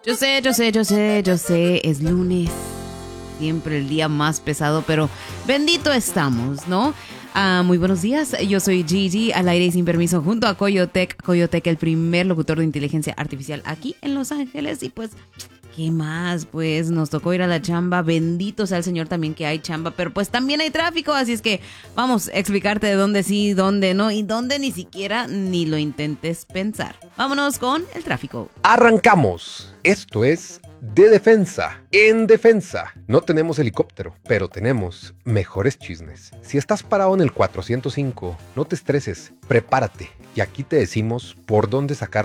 Yo sé, es lunes, siempre el día más pesado, pero bendito estamos, ¿no? Muy buenos días, yo soy Gigi, al aire y sin permiso, junto a Coyotec, el primer locutor de inteligencia artificial aquí en Los Ángeles, y pues, ¿qué más? Pues nos tocó ir a la chamba, bendito sea el Señor también que hay chamba, pero pues también hay tráfico, así es que vamos a explicarte de dónde sí, dónde no, y dónde ni siquiera ni lo intentes pensar. Vámonos con el tráfico. Arrancamos. Esto es De Defensa en Defensa. No tenemos helicóptero, pero tenemos mejores chismes. Si estás parado en el 405, no te estreses, prepárate. Y aquí te decimos por dónde sacar